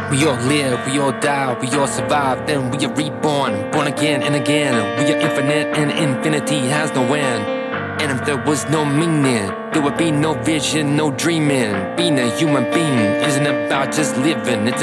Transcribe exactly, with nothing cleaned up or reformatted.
We all live, we all die, we all survive, then we are reborn, born again and again. We are infinite and infinity has no end. And if there was no meaning, there would be no vision, no dreaming. Being a human being isn't about just living, it's